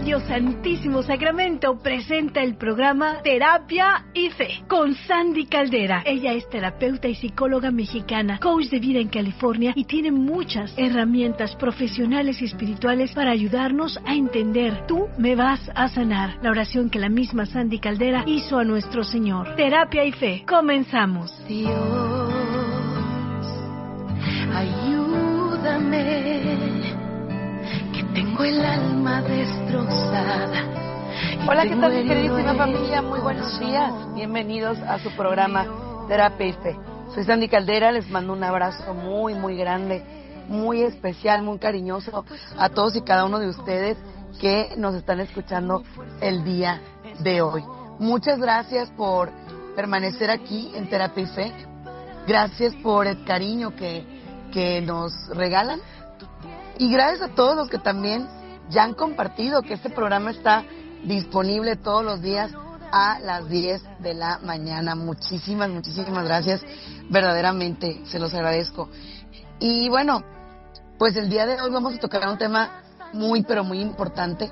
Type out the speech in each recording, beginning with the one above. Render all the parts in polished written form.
Radio Santísimo Sacramento presenta el programa Terapia y Fe con Sandy Caldera. Ella es terapeuta y psicóloga mexicana, coach de vida en California y tiene muchas herramientas profesionales y espirituales para ayudarnos a entender. Tú me vas a sanar. La oración que la misma Sandy Caldera hizo a nuestro Señor. Terapia y Fe. Comenzamos. Dios, ayúdame, que tengo el alma destrozada. Hola, ¿qué tal, mi queridísima familia? Muy buenos días. Bienvenidos a su programa Terapia y Fe. Soy Sandy Caldera, les mando un abrazo muy, muy grande, muy especial, muy cariñoso a todos y cada uno de ustedes que nos están escuchando el día de hoy. Muchas gracias por permanecer aquí en Terapia y Fe. Gracias por el cariño que nos regalan. Y gracias a todos los que también ya han compartido que este programa está disponible todos los días a las 10 de la mañana. Muchísimas gracias. Verdaderamente se los agradezco. Y bueno, pues el día de hoy vamos a tocar un tema muy, pero muy importante.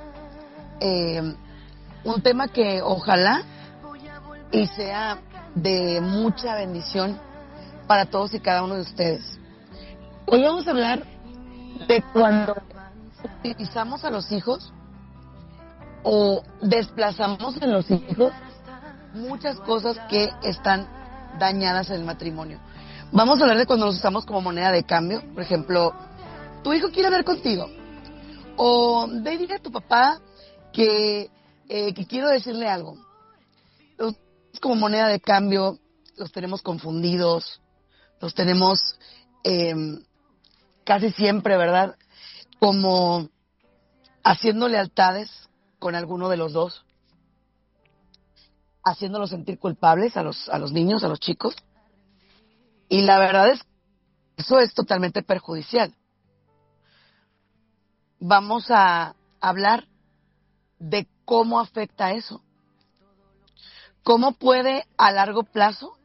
Un tema que ojalá y sea de mucha bendición para todos y cada uno de ustedes. Hoy vamos a hablar de cuando utilizamos a los hijos o desplazamos en los hijos muchas cosas que están dañadas en el matrimonio. Vamos a hablar de cuando los usamos como moneda de cambio. Por ejemplo, tu hijo quiere hablar contigo, o dile a tu papá que quiero decirle algo. Los como moneda de cambio, los tenemos confundidos, los tenemos casi siempre, ¿verdad?, como haciendo lealtades con alguno de los dos, haciéndolos sentir culpables a los niños, a los chicos. Y la verdad es que eso es totalmente perjudicial. Vamos a hablar de cómo afecta eso. Cómo puede a largo plazo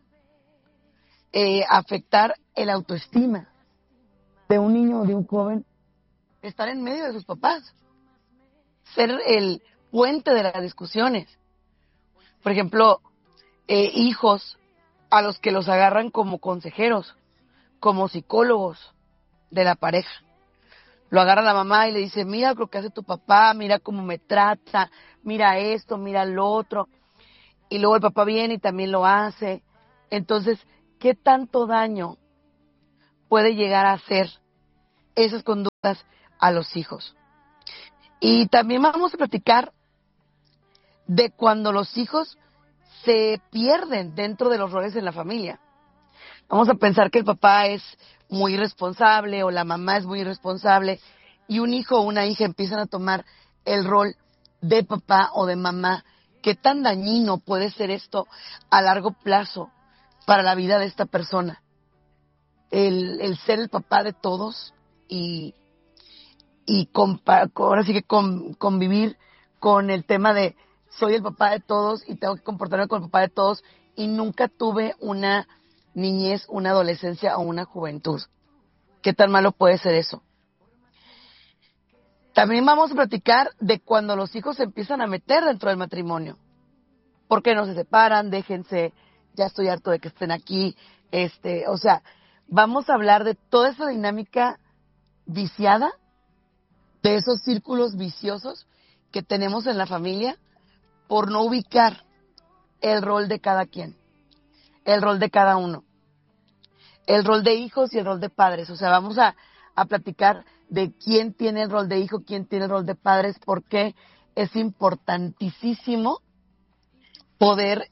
afectar el autoestima de un niño o de un joven, estar en medio de sus papás, ser el puente de las discusiones. Por ejemplo, hijos a los que los agarran como consejeros, como psicólogos de la pareja. Lo agarra la mamá y le dice: mira lo que hace tu papá, mira cómo me trata, mira esto, mira lo otro. Y luego el papá viene y también lo hace. Entonces, ¿qué tanto daño puede llegar a hacer esas conductas a los hijos? Y también vamos a platicar de cuando los hijos se pierden dentro de los roles en la familia. Vamos a pensar que el papá es muy irresponsable o la mamá es muy irresponsable y un hijo o una hija empiezan a tomar el rol de papá o de mamá. ¿Qué tan dañino puede ser esto a largo plazo para la vida de esta persona? El ser el papá de todos y ahora sí que convivir con el tema de soy el papá de todos y tengo que comportarme con el papá de todos y nunca tuve una niñez, una adolescencia o una juventud. ¿Qué tan malo puede ser eso? También vamos a platicar de cuando los hijos se empiezan a meter dentro del matrimonio. ¿Por qué no se separan? Déjense, ya estoy harto de que estén aquí. O sea, vamos a hablar de toda esa dinámica viciada, de esos círculos viciosos que tenemos en la familia por no ubicar el rol de cada quien, el rol de cada uno, el rol de hijos y el rol de padres. O sea, vamos a platicar de quién tiene el rol de hijo, quién tiene el rol de padres, porque es importantísimo poder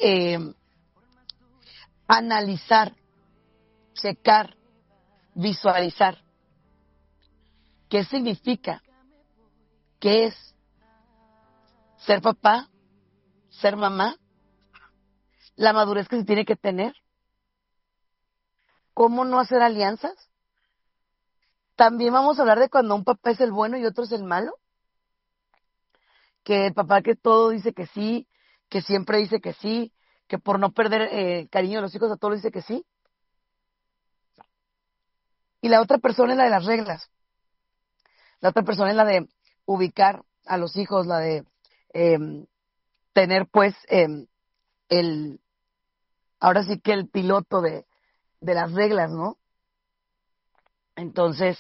analizar, checar, visualizar qué significa, qué es ser papá, ser mamá, la madurez que se tiene que tener, cómo no hacer alianzas. También vamos a hablar de cuando un papá es el bueno y otro es el malo, que el papá que todo dice que sí, que siempre dice que sí, que por no perder cariño de los hijos a todos dice que sí. Y la otra persona es la de las reglas. La otra persona es la de ubicar a los hijos, la de tener pues ahora sí que el piloto de las reglas, ¿no? Entonces,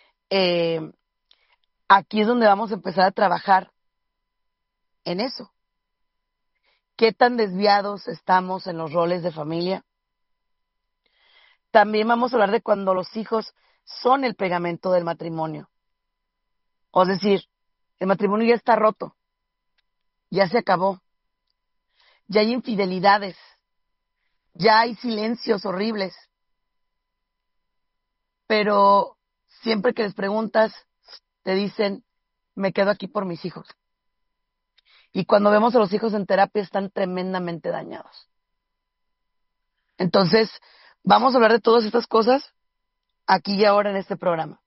aquí es donde vamos a empezar a trabajar en eso. ¿Qué tan desviados estamos en los roles de familia? También vamos a hablar de cuando los hijos son el pegamento del matrimonio. O es decir, el matrimonio ya está roto, ya se acabó, ya hay infidelidades, ya hay silencios horribles, pero siempre que les preguntas, te dicen, me quedo aquí por mis hijos. Y cuando vemos a los hijos en terapia están tremendamente dañados. Entonces, vamos a hablar de todas estas cosas aquí y ahora en este programa.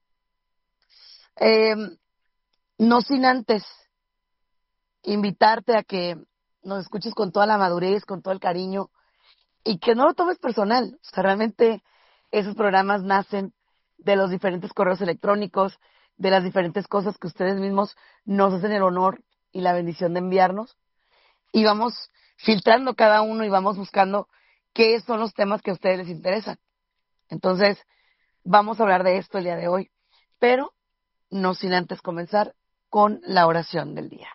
No sin antes invitarte a que nos escuches con toda la madurez, con todo el cariño, y que no lo tomes personal. O sea, realmente esos programas nacen de los diferentes correos electrónicos, de las diferentes cosas que ustedes mismos nos hacen el honor y la bendición de enviarnos. Y vamos filtrando cada uno y vamos buscando qué son los temas que a ustedes les interesan. Entonces, vamos a hablar de esto el día de hoy, pero no sin antes comenzar con la oración del día.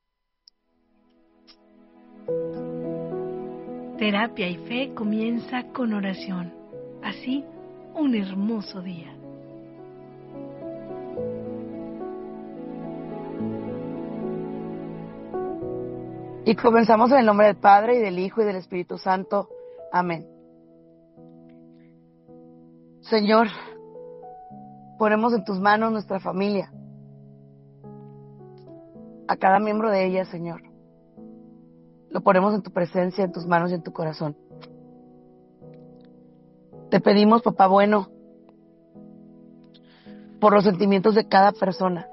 Terapia y Fe comienza con oración. Así, un hermoso día. Y comenzamos en el nombre del Padre, y del Hijo, y del Espíritu Santo. Amén. Señor, ponemos en tus manos nuestra familia, a cada miembro de ella, Señor. Lo ponemos en tu presencia, en tus manos y en tu corazón. Te pedimos, Papá bueno, por los sentimientos de cada persona.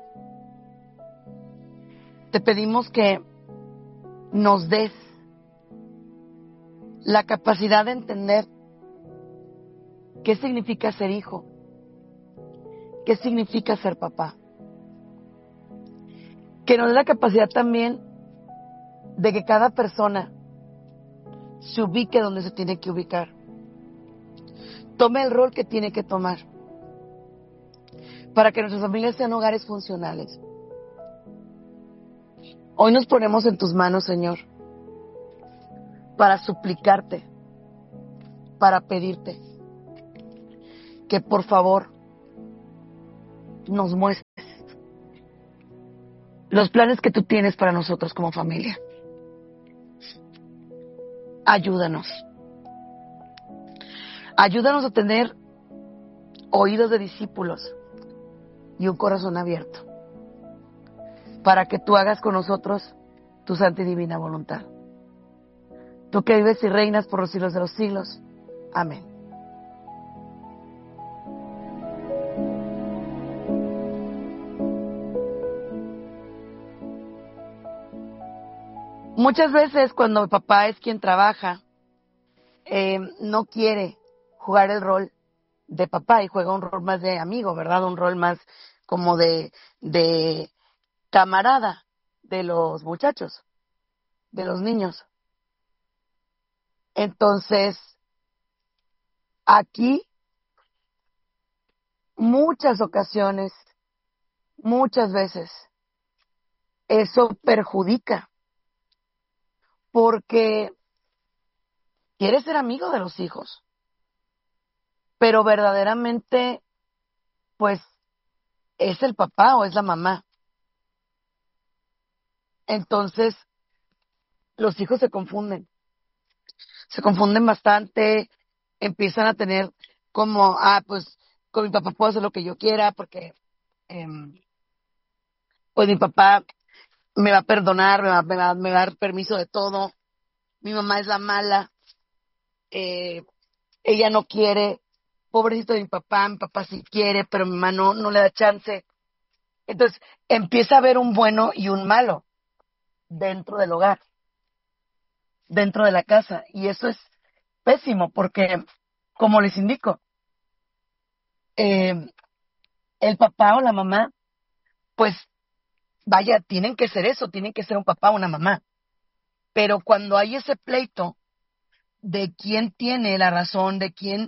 Te pedimos que nos des la capacidad de entender qué significa ser hijo, qué significa ser papá. Que nos dé la capacidad también de que cada persona se ubique donde se tiene que ubicar, tome el rol que tiene que tomar, para que nuestras familias sean hogares funcionales. Hoy nos ponemos en tus manos, Señor, para suplicarte, para pedirte que por favor nos muestres los planes que tú tienes para nosotros como familia. Ayúdanos. Ayúdanos a tener oídos de discípulos y un corazón abierto, para que tú hagas con nosotros tu santa y divina voluntad. Tú que vives y reinas por los siglos de los siglos. Amén. Muchas veces cuando el papá es quien trabaja, no quiere jugar el rol de papá y juega un rol más de amigo, ¿verdad? Un rol más como de camarada de los muchachos, de los niños. Entonces, aquí, muchas ocasiones, muchas veces, eso perjudica, porque quieres ser amigo de los hijos, pero verdaderamente, pues, es el papá o es la mamá. Entonces, los hijos se confunden bastante, empiezan a tener como, pues, con mi papá puedo hacer lo que yo quiera, porque, pues mi papá me va a perdonar, me va a dar permiso de todo, mi mamá es la mala, ella no quiere, pobrecito de mi papá sí quiere, pero mi mamá no le da chance. Entonces, empieza a haber un bueno y un malo dentro del hogar, dentro de la casa, y eso es pésimo, porque, como les indico, el papá o la mamá, pues, vaya, tienen que ser eso, tienen que ser un papá o una mamá. Pero cuando hay ese pleito de quién tiene la razón, de quién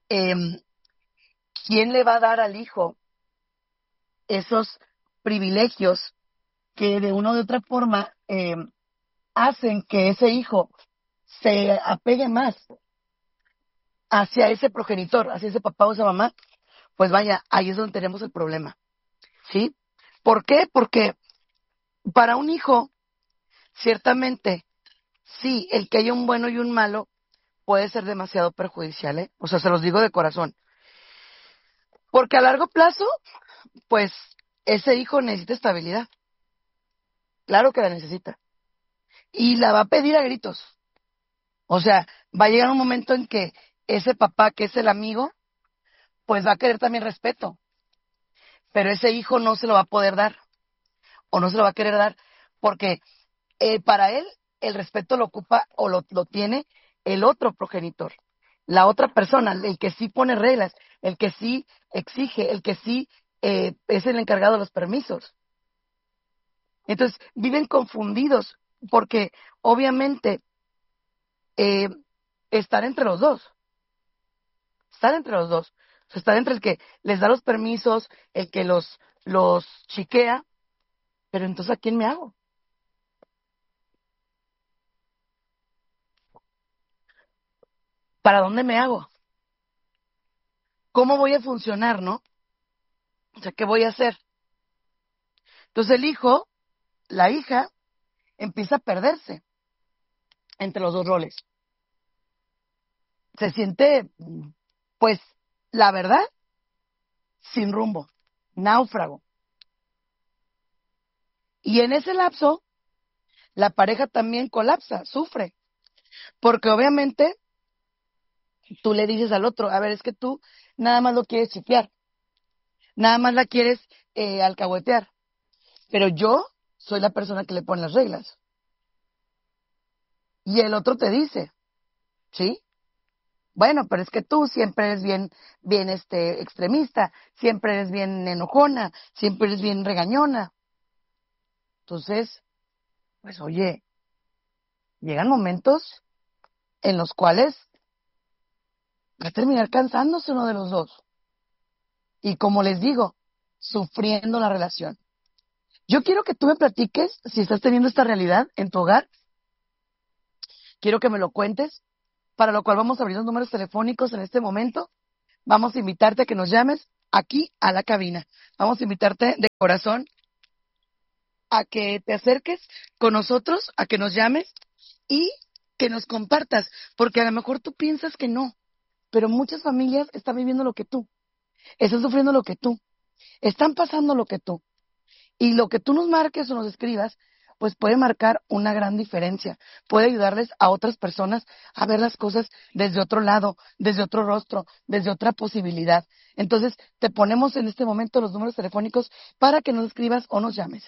le va a dar al hijo esos privilegios que de una u otra forma hacen que ese hijo se apegue más hacia ese progenitor, hacia ese papá o esa mamá, pues vaya, ahí es donde tenemos el problema, ¿sí? ¿Por qué? Porque para un hijo, ciertamente, sí, el que haya un bueno y un malo puede ser demasiado perjudicial, ¿eh? O sea, se los digo de corazón. Porque a largo plazo, pues, ese hijo necesita estabilidad. Claro que la necesita. Y la va a pedir a gritos. O sea, va a llegar un momento en que ese papá, que es el amigo, pues va a querer también respeto. Pero ese hijo no se lo va a poder dar. O no se lo va a querer dar. Porque para él, el respeto lo ocupa o lo tiene el otro progenitor. La otra persona, el que sí pone reglas, el que sí exige, el que sí es el encargado de los permisos. Entonces, viven confundidos porque obviamente estar entre los dos, estar entre los dos, o sea, estar entre el que les da los permisos, el que los chiquea, pero entonces ¿a quién me hago? ¿Para dónde me hago? ¿Cómo voy a funcionar, no? O sea, ¿qué voy a hacer? Entonces el hijo, la hija, empieza a perderse entre los dos roles. Se siente, pues, la verdad, sin rumbo, náufrago. Y en ese lapso, la pareja también colapsa, sufre, porque obviamente tú le dices al otro, a ver, es que tú nada más lo quieres chipear, nada más la quieres alcahuetear, pero yo soy la persona que le pone las reglas. Y el otro te dice, ¿sí? Bueno, pero es que tú siempre eres bien extremista, siempre eres bien enojona, siempre eres bien regañona. Entonces, pues oye, llegan momentos en los cuales va a terminar cansándose uno de los dos. Y como les digo, sufriendo la relación. Yo quiero que tú me platiques si estás teniendo esta realidad en tu hogar. Quiero que me lo cuentes, para lo cual vamos a abrir los números telefónicos en este momento. Vamos a invitarte a que nos llames aquí a la cabina. Vamos a invitarte de corazón a que te acerques con nosotros, a que nos llames y que nos compartas, porque a lo mejor tú piensas que no, pero muchas familias están viviendo lo que tú, están sufriendo lo que tú, están pasando lo que tú. Y lo que tú nos marques o nos escribas, pues puede marcar una gran diferencia. Puede ayudarles a otras personas a ver las cosas desde otro lado, desde otro rostro, desde otra posibilidad. Entonces, te ponemos en este momento los números telefónicos para que nos escribas o nos llames.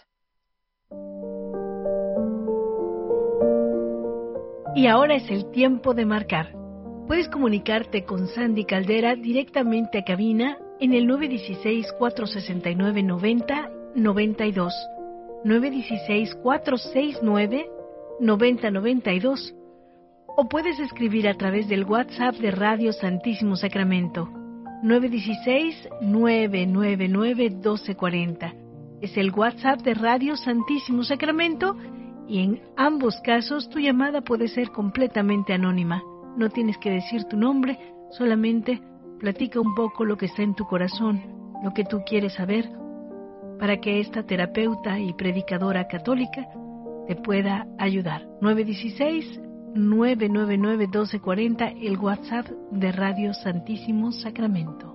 Y ahora es el tiempo de marcar. Puedes comunicarte con Sandy Caldera directamente a cabina en el 916-469-9092, 916-469-9092, o puedes escribir a través del WhatsApp de Radio Santísimo Sacramento, 916-999-1240. Es el WhatsApp de Radio Santísimo Sacramento y en ambos casos tu llamada puede ser completamente anónima. No tienes que decir tu nombre, solamente platica un poco lo que está en tu corazón, lo que tú quieres saber, para que esta terapeuta y predicadora católica te pueda ayudar. 916-999-1240, el WhatsApp de Radio Santísimo Sacramento.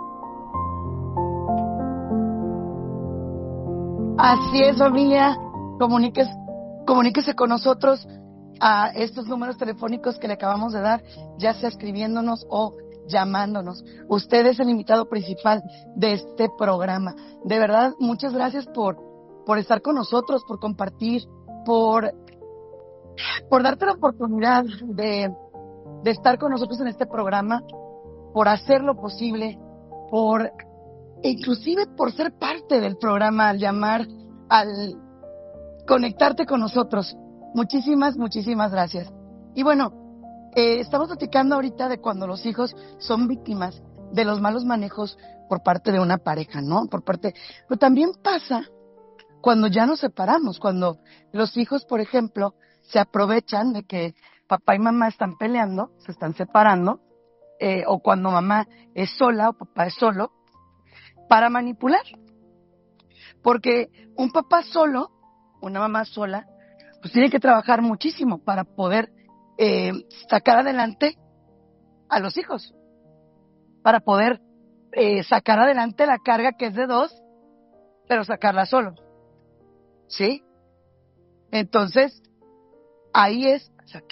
Así es, familia. Comuníquese con nosotros a estos números telefónicos que le acabamos de dar, ya sea escribiéndonos o llamándonos. Usted es el invitado principal de este programa. De verdad, muchas gracias por estar con nosotros, por compartir, por darte la oportunidad de estar con nosotros en este programa, por hacer lo posible, inclusive por ser parte del programa al llamar al conectarte con nosotros. Muchísimas, muchísimas gracias. Y bueno, estamos platicando ahorita de cuando los hijos son víctimas de los malos manejos por parte de una pareja, ¿no? Pero también pasa cuando ya nos separamos, cuando los hijos, por ejemplo, se aprovechan de que papá y mamá están peleando, se están separando, o cuando mamá es sola o papá es solo, para manipular. Porque un papá solo, una mamá sola, pues tiene que trabajar muchísimo para poder sacar adelante a los hijos, para poder sacar adelante la carga que es de dos, pero sacarla solo, ¿sí? Entonces, ahí es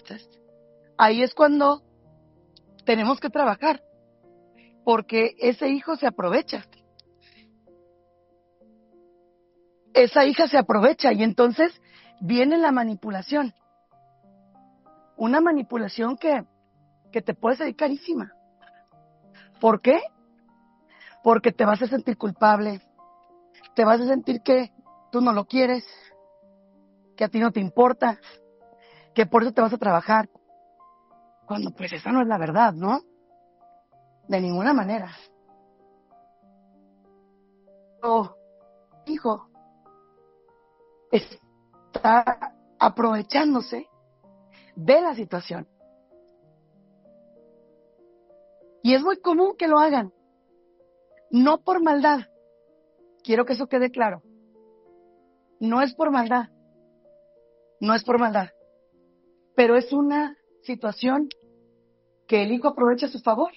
cuando tenemos que trabajar, porque ese hijo se aprovecha, esa hija se aprovecha, y entonces viene la manipulación, una manipulación que te puede salir carísima. ¿Por qué? Porque te vas a sentir culpable, te vas a sentir que tú no lo quieres, que a ti no te importa, que por eso te vas a trabajar, cuando pues esa no es la verdad, ¿no? De ninguna manera. Oh, hijo, está aprovechándose de la situación. Y es muy común que lo hagan, no por maldad. Quiero que eso quede claro. No es por maldad. No es por maldad. Pero es una situación que el hijo aprovecha a su favor.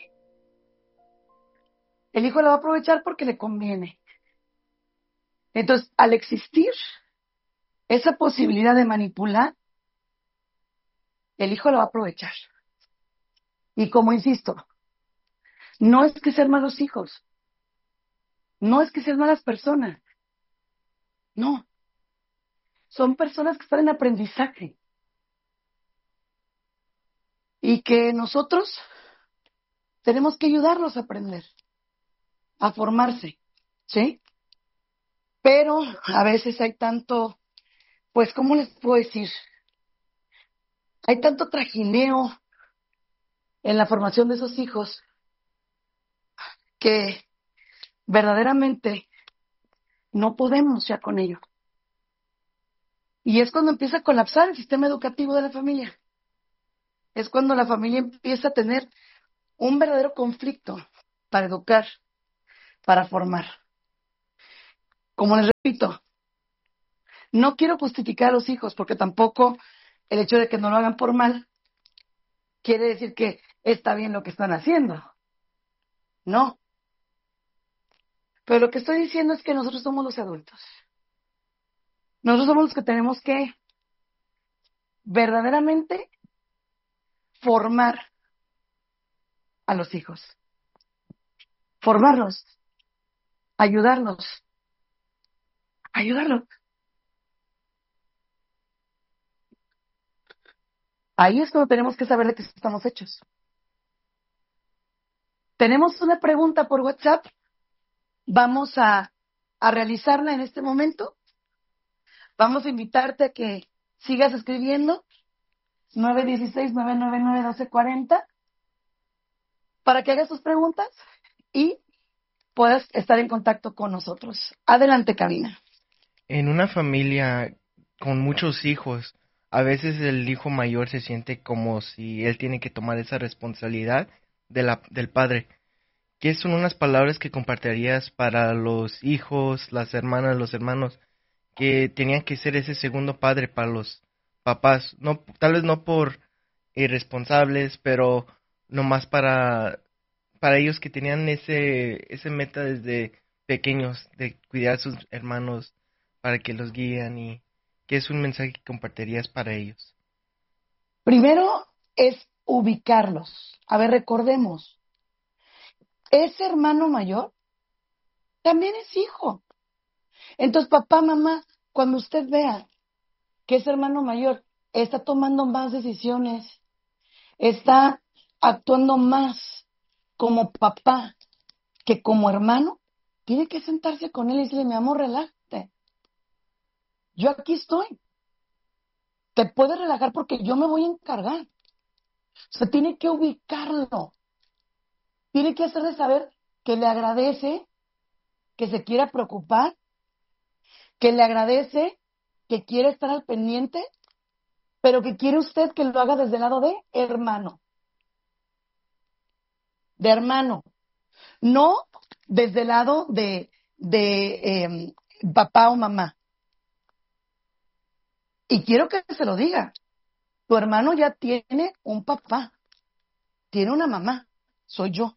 El hijo la va a aprovechar porque le conviene. Entonces, al existir esa posibilidad de manipular, el hijo lo va a aprovechar. Y como insisto, no es que sean malos hijos, no es que sean malas personas, no. Son personas que están en aprendizaje y que nosotros tenemos que ayudarlos a aprender, a formarse, ¿sí? Pero a veces hay tanto, pues, ¿cómo les puedo decir? Hay tanto trajineo en la formación de esos hijos que verdaderamente no podemos ya con ello. Y es cuando empieza a colapsar el sistema educativo de la familia. Es cuando la familia empieza a tener un verdadero conflicto para educar, para formar. Como les repito, no quiero justificar a los hijos, porque tampoco el hecho de que no lo hagan por mal quiere decir que está bien lo que están haciendo. No. Pero lo que estoy diciendo es que nosotros somos los adultos. Nosotros somos los que tenemos que verdaderamente formar a los hijos. Formarlos. Ayudarlos. Ahí es cuando tenemos que saber de qué estamos hechos. Tenemos una pregunta por WhatsApp. Vamos a realizarla en este momento. Vamos a invitarte a que sigas escribiendo 916-999-1240 para que hagas tus preguntas y puedas estar en contacto con nosotros. Adelante, cabina. En una familia con muchos hijos, a veces el hijo mayor se siente como si él tiene que tomar esa responsabilidad del padre. ¿Qué son unas palabras que compartirías para los hijos, las hermanas, los hermanos, que tenían que ser ese segundo padre para los papás? No, tal vez no por irresponsables, pero nomás para ellos que tenían ese meta desde pequeños de cuidar a sus hermanos para que los guían, y qué es un mensaje que compartirías para ellos. Primero es ubicarlos. A ver, recordemos, ese hermano mayor también es hijo. Entonces, papá, mamá, cuando usted vea que ese hermano mayor está tomando más decisiones, está actuando más como papá que como hermano, tiene que sentarse con él y decirle: mi amor, relájate. yo aquí estoy. Te puedes relajar porque yo me voy a encargar. O sea, tiene que ubicarlo. Tiene que hacerle saber que le agradece, que se quiera preocupar, que le agradece, que quiere estar al pendiente, pero que quiere usted que lo haga desde el lado de hermano. De hermano. No desde el lado de papá o mamá. Y quiero que se lo diga. Tu hermano ya tiene un papá, tiene una mamá, soy yo.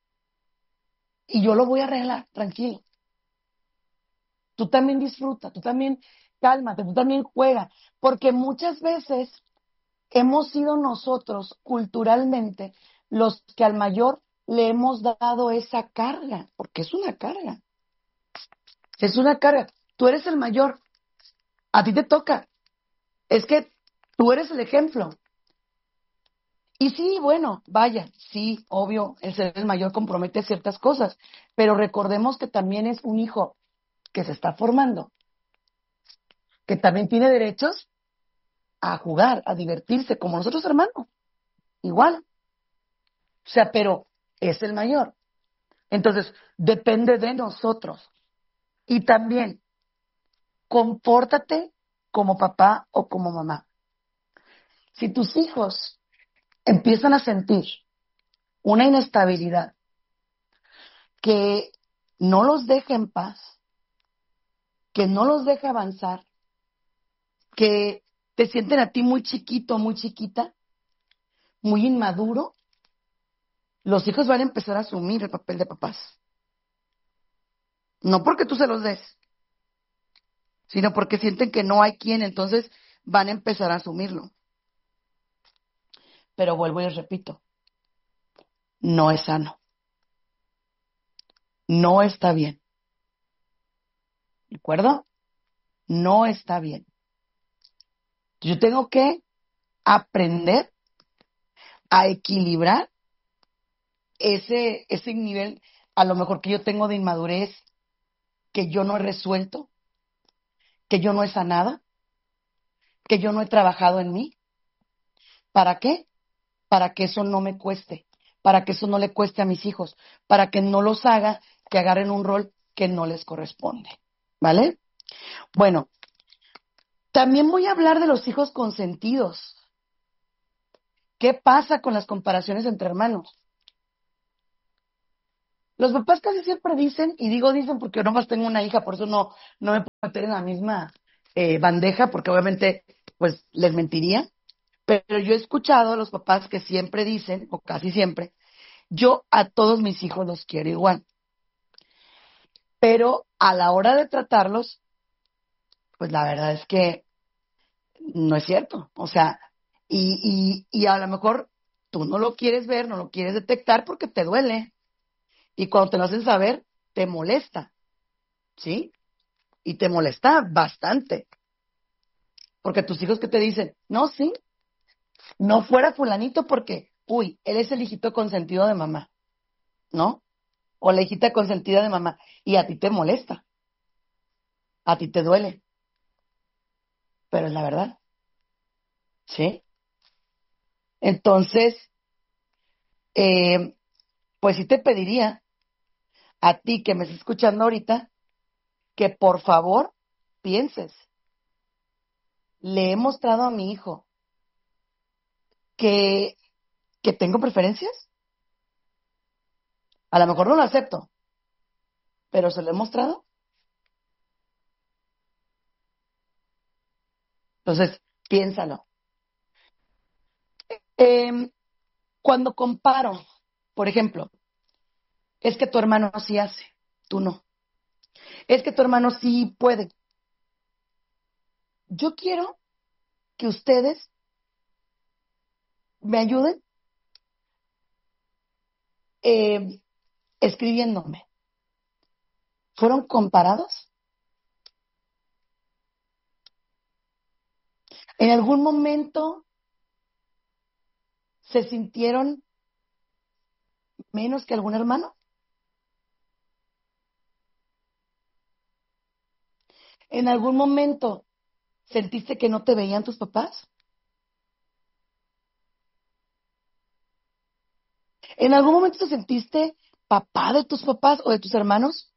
Y yo lo voy a arreglar, tranquilo. Tú también disfruta, tú también cálmate, tú también juega. Porque muchas veces hemos sido nosotros culturalmente los que al mayor le hemos dado esa carga, porque es una carga. Es una carga. Tú eres el mayor, a ti te toca. Es que tú eres el ejemplo. Y sí, bueno, vaya, sí, obvio, el ser el mayor compromete ciertas cosas, pero recordemos que también es un hijo que se está formando, que también tiene derechos a jugar, a divertirse, como nosotros hermanos, igual. O sea, pero es el mayor. Entonces, depende de nosotros. Y también, compórtate como papá o como mamá. Si tus hijos empiezan a sentir una inestabilidad que no los deja en paz, que no los deja avanzar, que te sienten a ti muy chiquito, muy chiquita, muy inmaduro, los hijos van a empezar a asumir el papel de papás. No porque tú se los des, sino porque sienten que no hay quien, entonces van a empezar a asumirlo. Pero vuelvo y les repito, no es sano, no está bien. ¿De acuerdo? No está bien. Yo tengo que aprender a equilibrar ese nivel, a lo mejor que yo tengo de inmadurez, que yo no he resuelto, que yo no he sanado, que yo no he trabajado en mí. ¿Para qué? Para que eso no me cueste, para que eso no le cueste a mis hijos, para que no los haga que agarren un rol que no les corresponde. ¿Vale? Bueno, también voy a hablar de los hijos consentidos. ¿Qué pasa con las comparaciones entre hermanos? Los papás casi siempre dicen, y digo dicen porque yo nomás tengo una hija, por eso no me puedo meter en la misma bandeja, porque obviamente pues les mentiría, pero yo he escuchado a los papás que siempre dicen, o casi siempre, yo a todos mis hijos los quiero igual, pero a la hora de tratarlos, pues la verdad es que no es cierto, o sea, y a lo mejor tú no lo quieres ver, no lo quieres detectar porque te duele, y cuando te lo hacen saber, te molesta, ¿sí? Y te molesta bastante. Porque tus hijos que te dicen, no, sí, no fuera fulanito porque, uy, él es el hijito consentido de mamá, ¿no? O la hijita consentida de mamá. Y a ti te molesta, a ti te duele, pero es la verdad, ¿sí? Entonces, eh, pues sí te pediría a ti que me estás escuchando ahorita, que por favor pienses, le he mostrado a mi hijo que, que tengo preferencias, a lo mejor no lo acepto, pero se lo he mostrado. Entonces, piénsalo. Eh, Cuando comparo, por ejemplo, es que tu hermano sí hace, tú no. Es que tu hermano sí puede. Yo quiero que ustedes me ayuden eh, escribiéndome. ¿Fueron comparados? ¿En algún momento se sintieron menos que algún hermano? ¿En algún momento sentiste que no te veían tus papás? ¿En algún momento te sentiste papá de tus papás o de tus hermanos?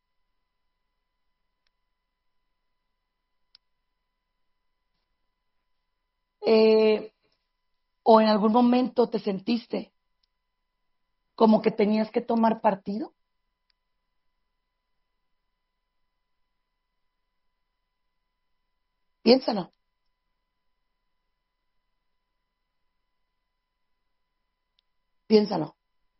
Eh, ¿O en algún momento te sentiste como que tenías que tomar partido? Piénsalo, piénsalo.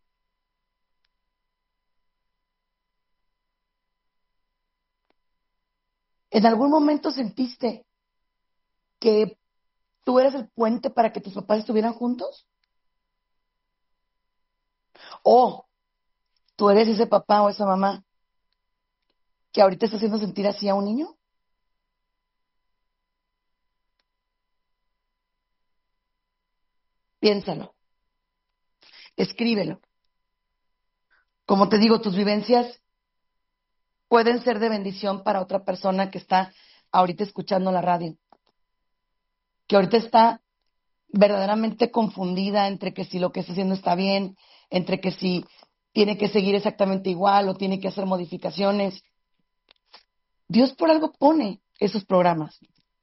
¿En algún momento sentiste que tú eres el puente para que tus papás estuvieran juntos? ¿O tú eres ese papá o esa mamá que ahorita está haciendo sentir así a un niño? Piénsalo, escríbelo. Como te digo, tus vivencias pueden ser de bendición para otra persona que está ahorita escuchando la radio, que ahorita está verdaderamente confundida entre que si lo que está haciendo está bien, entre que si tiene que seguir exactamente igual o tiene que hacer modificaciones. Dios por algo pone esos programas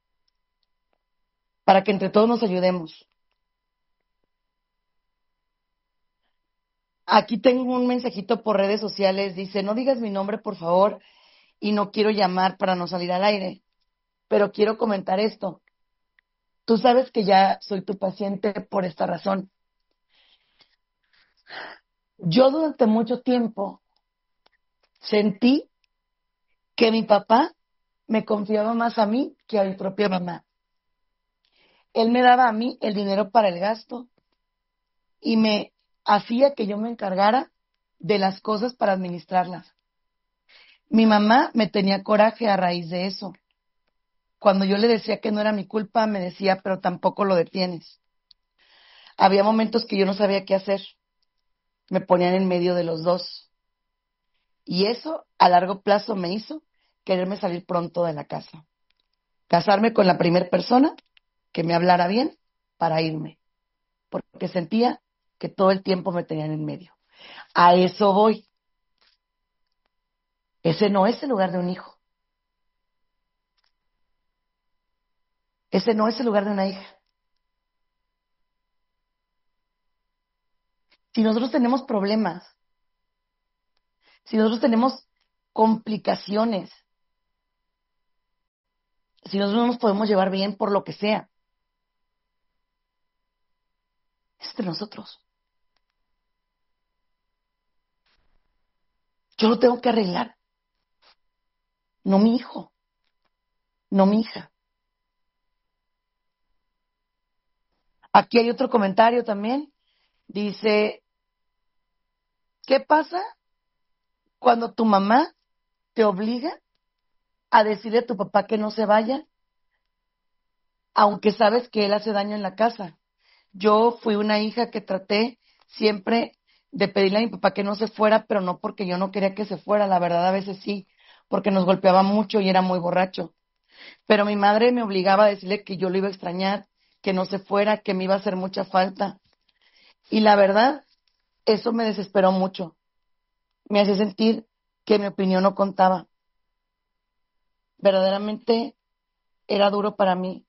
para que entre todos nos ayudemos. Aquí tengo un mensajito por redes sociales, dice, no digas mi nombre, por favor, y no quiero llamar para no salir al aire, pero quiero comentar esto. Tú sabes que ya soy tu paciente por esta razón. Yo durante mucho tiempo sentí que mi papá me confiaba más a mí que a mi propia mamá. Él me daba a mí el dinero para el gasto y me hacía que yo me encargara de las cosas para administrarlas. Mi mamá me tenía coraje a raíz de eso. Cuando yo le decía que no era mi culpa, me decía, pero tampoco lo detienes. Había momentos que yo no sabía qué hacer. Me ponían en medio de los dos. Y eso a largo plazo me hizo quererme salir pronto de la casa. Casarme con la primera persona que me hablara bien para irme. Porque sentía que todo el tiempo me tenían en medio. A eso voy. Ese no es el lugar de un hijo. Ese no es el lugar de una hija. Si nosotros tenemos problemas, si nosotros tenemos complicaciones, si nosotros no nos podemos llevar bien por lo que sea, es de nosotros. Yo lo tengo que arreglar, no mi hijo, no mi hija. Aquí hay otro comentario también. Dice, ¿qué pasa cuando tu mamá te obliga a decirle a tu papá que no se vaya, aunque sabes que él hace daño en la casa? Yo fui una hija que traté siempre de pedirle a mi papá que no se fuera, pero no porque yo no quería que se fuera, la verdad a veces sí, porque nos golpeaba mucho y era muy borracho. Pero mi madre me obligaba a decirle que yo lo iba a extrañar, que no se fuera, que me iba a hacer mucha falta. Y la verdad, eso me desesperó mucho. Me hacía sentir que mi opinión no contaba. Verdaderamente era duro para mí.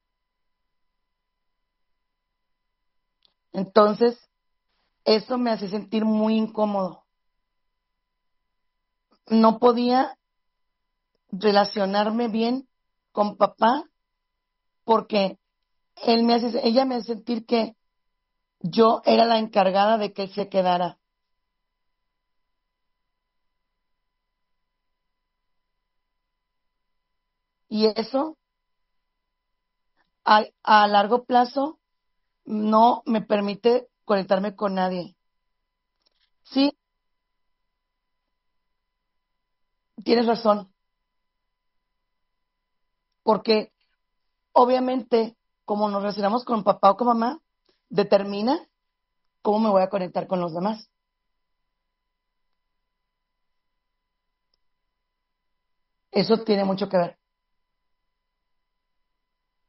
Entonces, eso me hacía sentir muy incómodo. No podía relacionarme bien con papá porque ella me hace sentir que yo era la encargada de que él se quedara. Y eso a largo plazo no me permite conectarme con nadie. Sí, tienes razón, porque obviamente como nos relacionamos con papá o con mamá, determina cómo me voy a conectar con los demás. Eso tiene mucho que ver.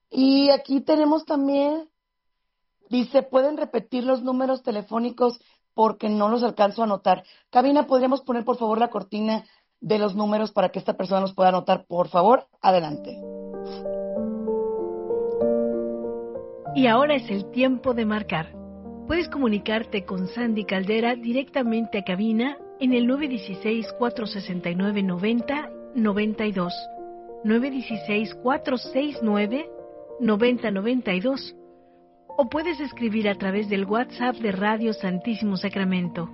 Y aquí tenemos también, dice, ¿pueden repetir los números telefónicos porque no los alcanzo a anotar? Cabina, ¿podríamos poner por favor la cortina de los números para que esta persona los pueda anotar? Por favor, adelante. Y ahora es el tiempo de marcar. Puedes comunicarte con Sandy Caldera directamente a cabina en el 916-469-9092, 916-469-9092, o puedes escribir a través del WhatsApp de Radio Santísimo Sacramento,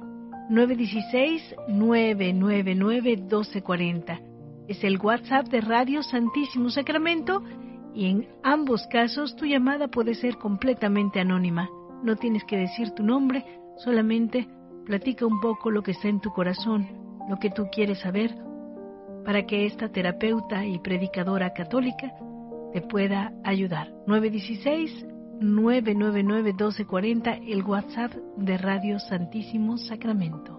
916-999-1240. Es el WhatsApp de Radio Santísimo Sacramento y en ambos casos tu llamada puede ser completamente anónima. No tienes que decir tu nombre, solamente platica un poco lo que está en tu corazón, lo que tú quieres saber, para que esta terapeuta y predicadora católica te pueda ayudar. 916-999-1240, el WhatsApp de Radio Santísimo Sacramento.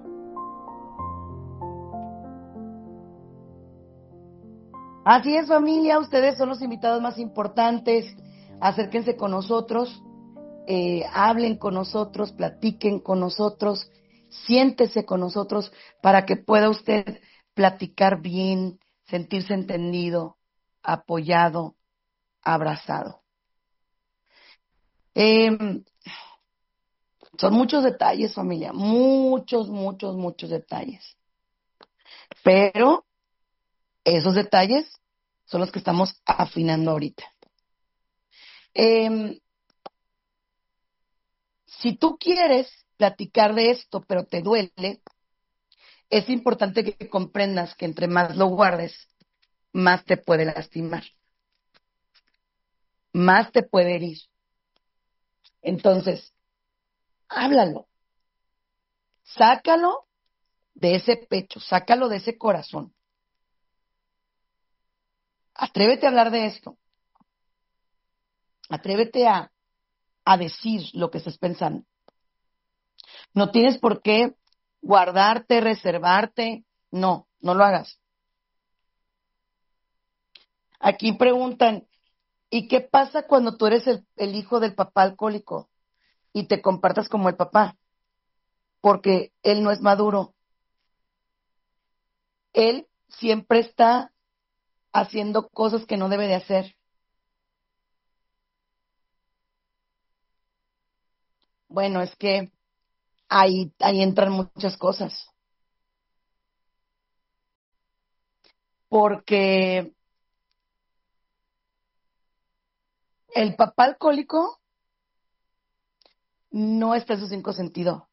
Así es, familia, ustedes son los invitados más importantes. Acérquense con nosotros, hablen con nosotros, platiquen con nosotros, siéntese con nosotros para que pueda usted platicar bien, sentirse entendido, apoyado, abrazado. Son muchos detalles, familia, muchos detalles. Pero esos detalles son los que estamos afinando ahorita. Si tú quieres platicar de esto, pero te duele, es importante que comprendas que entre más lo guardes, más te puede lastimar, más te puede herir. Entonces, háblalo, sácalo de ese pecho, sácalo de ese corazón. Atrévete a hablar de esto. Atrévete a decir lo que estás pensando. No tienes por qué guardarte, reservarte. No, no lo hagas. Aquí preguntan, ¿y qué pasa cuando tú eres el hijo del papá alcohólico y te comportas como el papá? Porque él no es maduro. Él siempre está haciendo cosas que no debe de hacer. Bueno, es que ahí entran muchas cosas. Porque el papá alcohólico no está en su cinco sentido.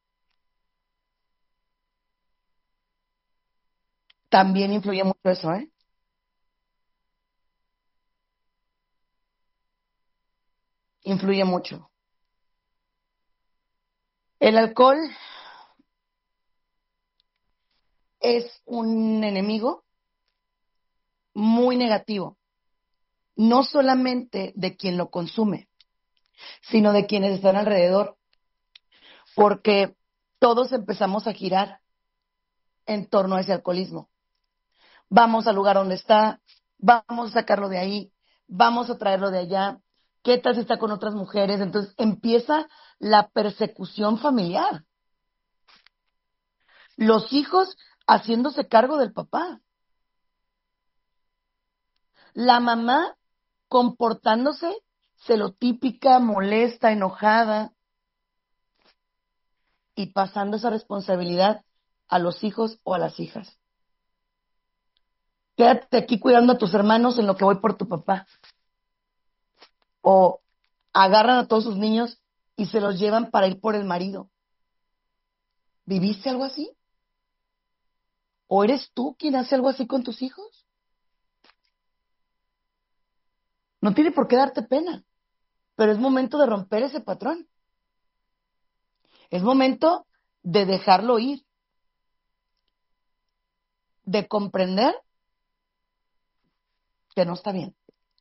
También influye mucho eso, ¿eh? Influye mucho. El alcohol es un enemigo muy negativo, no solamente de quien lo consume, sino de quienes están alrededor, porque todos empezamos a girar en torno a ese alcoholismo. Vamos al lugar donde está, vamos a sacarlo de ahí, vamos a traerlo de allá, ¿qué tal si está con otras mujeres? Entonces empieza la persecución familiar. Los hijos haciéndose cargo del papá. La mamá comportándose celotípica, molesta, enojada y pasando esa responsabilidad a los hijos o a las hijas. Quédate aquí cuidando a tus hermanos en lo que voy por tu papá. O agarran a todos sus niños y se los llevan para ir por el marido. ¿Viviste algo así? ¿O eres tú quien hace algo así con tus hijos? No tiene por qué darte pena, pero es momento de romper ese patrón. Es momento de dejarlo ir, de comprender que no está bien.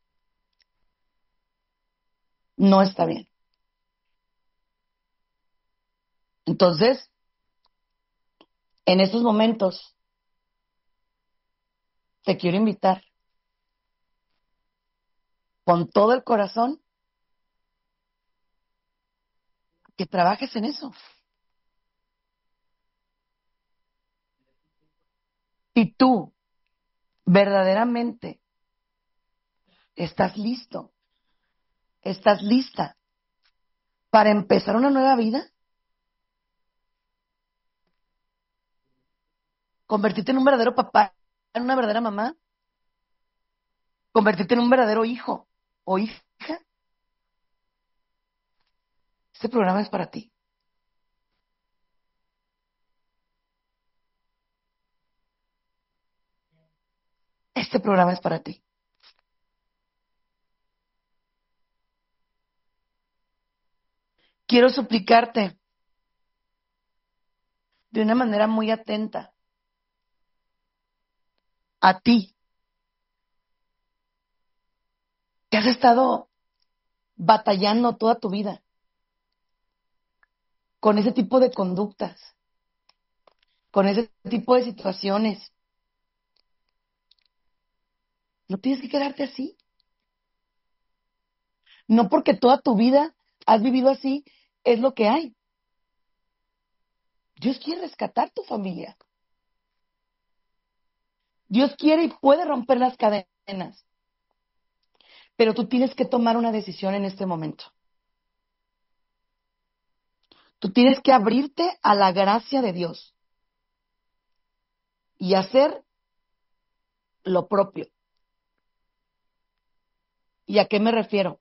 No está bien. Entonces, en estos momentos, te quiero invitar con todo el corazón, que trabajes en eso. Si tú verdaderamente estás listo, estás lista para empezar una nueva vida, convertirte en un verdadero papá, en una verdadera mamá, convertirte en un verdadero hijo o hija, este programa es para ti. Este programa es para ti. Quiero suplicarte de una manera muy atenta a ti, que has estado batallando toda tu vida con ese tipo de conductas, con ese tipo de situaciones. No tienes que quedarte así. No porque toda tu vida has vivido así, es lo que hay. Dios quiere rescatar tu familia. Dios quiere y puede romper las cadenas. Pero tú tienes que tomar una decisión en este momento. Tú tienes que abrirte a la gracia de Dios y hacer lo propio. ¿Y a qué me refiero?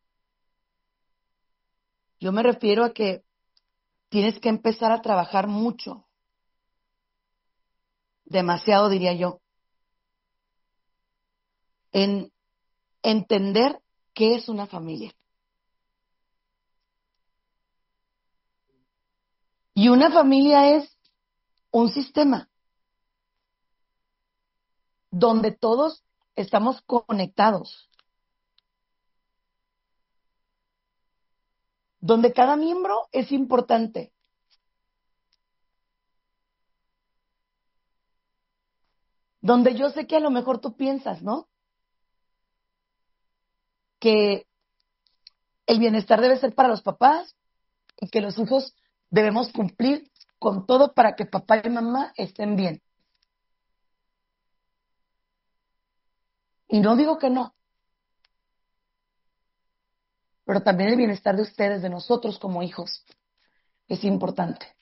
Yo me refiero a que tienes que empezar a trabajar mucho, demasiado diría yo, en entender qué es una familia. Y una familia es un sistema donde todos estamos conectados, donde cada miembro es importante, donde yo sé que a lo mejor tú piensas, ¿no? Que el bienestar debe ser para los papás y que los hijos debemos cumplir con todo para que papá y mamá estén bien. Y no digo que no, pero también el bienestar de ustedes, de nosotros como hijos, es importante.